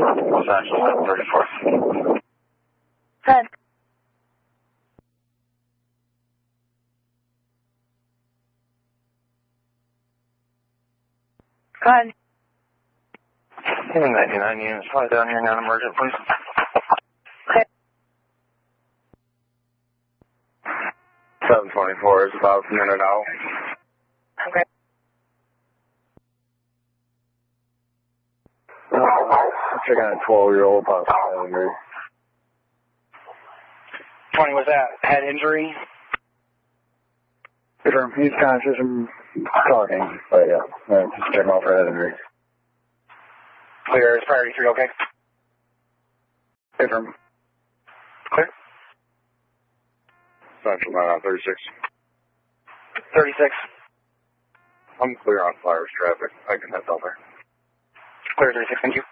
Central 34. Good. Go ahead. 99 units, fly down here, non-emergent, please. Okay. 724 is about a minute out. Okay. Checking on a 12-year-old about head injury. 20, was that head injury? He's conscious and talking, but yeah, just check him out for head injury. Clear, is priority 3 okay? Confirm. Clear. Central 36. 36. I'm clear on Flyers traffic. I can head down there. Clear 36, thank you.